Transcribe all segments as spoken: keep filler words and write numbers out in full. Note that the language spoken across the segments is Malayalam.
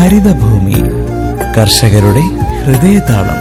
ഹരിതഭൂമി കർഷകരുടെ ഹൃദയതാളം.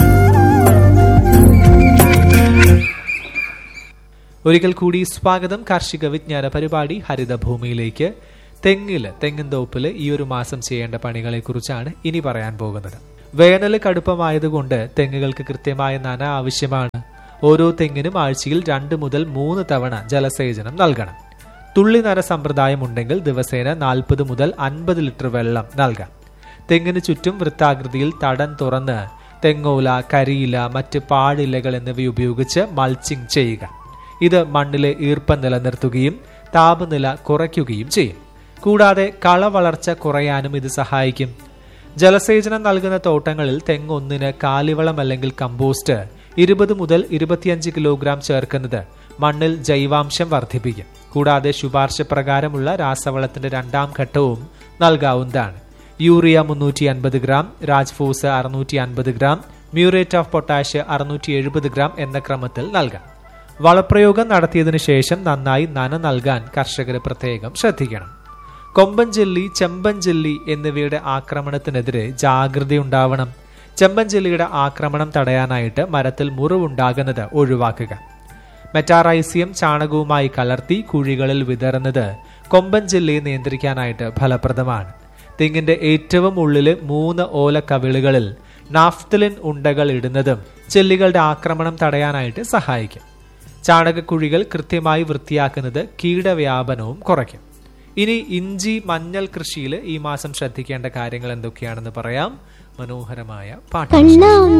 ഒരിക്കൽ കൂടി സ്വാഗതം. കാർഷിക വിജ്ഞാന പരിപാടി ഹരിതഭൂമിയിലേക്ക്. തെങ്ങില് തെങ്ങിൻതോപ്പില് ഈ ഒരു മാസം ചെയ്യേണ്ട പണികളെ കുറിച്ചാണ് ഇനി പറയാൻ പോകുന്നത്. വേനൽ കടുപ്പമായതുകൊണ്ട് തെങ്ങുകൾക്ക് കൃത്യമായ നന ആവശ്യമാണ്. ഓരോ തെങ്ങിനും ആഴ്ചയിൽ രണ്ട് മുതൽ മൂന്ന് തവണ ജലസേചനം നൽകണം. തുള്ളി നന സമ്പ്രദായം ഉണ്ടെങ്കിൽ ദിവസേന നാൽപ്പത് മുതൽ അൻപത് ലിറ്റർ വെള്ളം നൽകാം. തെങ്ങിന് ചുറ്റും വൃത്താകൃതിയിൽ തടം തുറന്ന് തെങ്ങോല, കരിയില, മറ്റ് പാടിലകൾ എന്നിവ ഉപയോഗിച്ച് മൾച്ചിങ് ചെയ്യുക. ഇത് മണ്ണിലെ ഈർപ്പം നിലനിർത്തുകയും താപനില കുറയ്ക്കുകയും ചെയ്യും. കൂടാതെ കള വളർച്ച കുറയാനും ഇത് സഹായിക്കും. ജലസേചനം നൽകുന്ന തോട്ടങ്ങളിൽ തെങ്ങ് ഒന്നിന് കാലിവളം അല്ലെങ്കിൽ കമ്പോസ്റ്റ് ഇരുപത് മുതൽ ഇരുപത്തിയഞ്ച് കിലോഗ്രാം ചേർക്കുന്നത് മണ്ണിൽ ജൈവാംശം വർദ്ധിപ്പിക്കും. കൂടാതെ ശുപാർശ പ്രകാരമുള്ള രാസവളത്തിന്റെ രണ്ടാം ഘട്ടവും നൽകാവുന്നതാണ്. യൂറിയ മുന്നൂറ്റി അൻപത് ഗ്രാം, രാജ്ഫോസ് അറുന്നൂറ്റി അൻപത് ഗ്രാം, മ്യൂറേറ്റ് ഓഫ് പൊട്ടാഷ് അറുന്നൂറ്റി എഴുപത് ഗ്രാം എന്ന ക്രമത്തിൽ നൽകാം. വളപ്രയോഗം നടത്തിയതിനു ശേഷം നന്നായി നന നൽകാൻ കർഷകർ പ്രത്യേകം ശ്രദ്ധിക്കണം. കൊമ്പൻ ജെല്ലി, ചെമ്പൻ ജെല്ലി എന്നിവയുടെ ആക്രമണത്തിനെതിരെ ജാഗ്രതയുണ്ടാവണം. ചെമ്പൻ ജെല്ലിയുടെ ആക്രമണം തടയാനായിട്ട് മരത്തിൽ മുറിവുണ്ടാകുന്നത് ഒഴിവാക്കുക. മെറ്റാറൈസിയം ചാണകവുമായി കലർത്തി കുഴികളിൽ വിതറുന്നത് കൊമ്പൻ ജെല്ലിയെ നിയന്ത്രിക്കാനായിട്ട് ഫലപ്രദമാണ്. തെങ്ങിന്റെ ഏറ്റവും ഉള്ളില് മൂന്ന് ഓലക്കവിളുകളിൽ നാഫ്തലിൻ ഉണ്ടകൾ ഇടുന്നതും ചെല്ലികളുടെ ആക്രമണം തടയാനായിട്ട് സഹായിക്കും. ചാണകക്കുഴികൾ കൃത്യമായി വൃത്തിയാക്കുന്നത് കീടവ്യാപനവും കുറയ്ക്കും. ഇനി ഇഞ്ചി, മഞ്ഞൾ കൃഷിയിൽ ഈ മാസം ശ്രദ്ധിക്കേണ്ട കാര്യങ്ങൾ എന്തൊക്കെയാണെന്ന് പറയാം. മനോഹരമായ പാട്ട്.